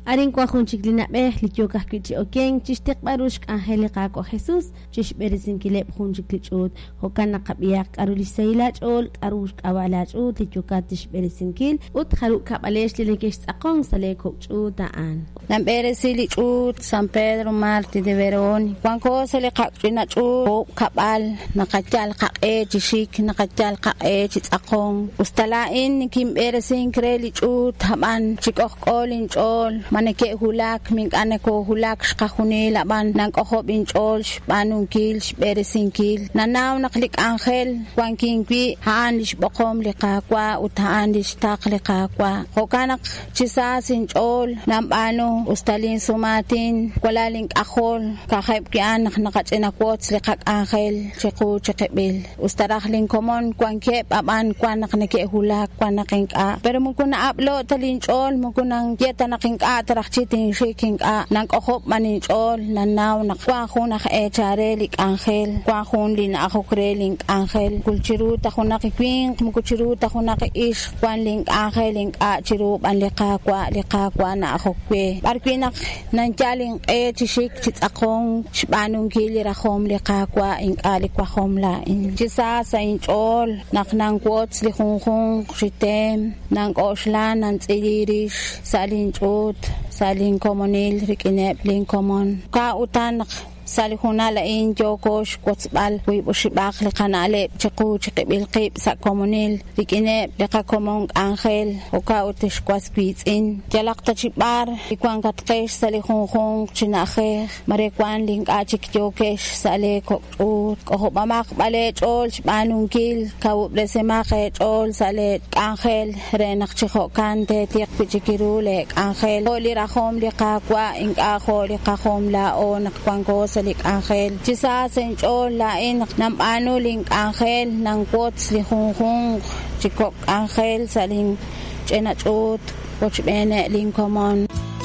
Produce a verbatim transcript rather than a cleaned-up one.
Arin kwa hunchiklina be lichoka kichi okeng chistek barush angelica ko Jesus chish beresin kilep hunchiklichut hokana kabiyak arulisailach ol arush awalach ut lichoka tish beresin kil ut haru kabalesh lilekesh akong saleko chuta an nam beresili ut San Pedro Marti de Verón kwan ko sele kakina chut kabal nakachal kake chishik nakachal kake chitsakong ustalain kim beresin kreli chut haban chikok olin chol maneke hulak ming aneko hulak shkahuni laban nang kohobin chol banung kil beresin kil nanaw naklik angel wanking pi haan lish bokom likakwa utahan lish tak likakwa hokanak chisasin chol nambano ustalin sumatin kwalaling akol kakayp kian nakachinakot likak angel chiku chikibel ustarakling komon kwankep aban kwanak nake hulak kwanaking a pero mungkuna aplo talin chol mungkunang yeta naking a tarak chiting shaking a nang kohop manin chol nanaw nakwa ko nakaecharelik angel kwa kon lin ako kreling angel kulchiruta ko nakikwing kumkuchiruta ko nakaish kwanling angel ling a chirup an likakwa likakwa na ako kwe barkwinak nanchaling e chishik chitsakong shbanung kili rakom likakwa ing alikwa komla in chisa sa inchol naknang kwots likungkung shitem nang oslan nang tsirish salin chot salin komonil rikinep ling komon ka utan salihuna la in jokosh kotsbal wi bushibak le kanale chiku chikibil qib sa komonil rikinep leka komong angel oka utish kwaspits in jalak tachibar ikwang katkesh salihungkung chinakhe marekwan ling achik jokesh sale kokut kohobamak bale chol shbanung kil kawuble semake chol sale angel renak chiko kante tiak pichikirule angel holi rakhom likakwa ing ako likakhom lao nakwangko salik angel chisa senchol lain nam ano ling angel nang quotes lihungkung chikok angel saling chenachot pochbene ling common